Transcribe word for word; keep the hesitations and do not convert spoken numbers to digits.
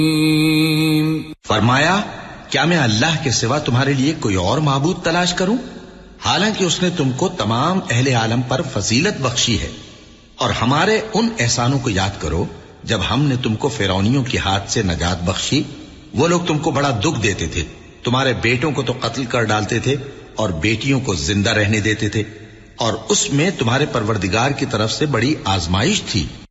फरमाया, क्या मैं अल्लाह के सिवा तुम्हारे लिए कोई और माबूद तलाश करूं, हालांकि उसने तुमको तमाम अहले आलम पर फजीलत बख्शी है। और हमारे उन एहसानों को याद करो जब हमने तुमको फिरौनियों के हाथ से नजात बख्शी। वो लोग तुमको बड़ा दुख देते थे, तुम्हारे बेटों को तो कत्ल कर डालते थे और बेटियों को जिंदा रहने देते थे, और उसमें तुम्हारे परवरदिगार की तरफ से बड़ी आजमाइश थी।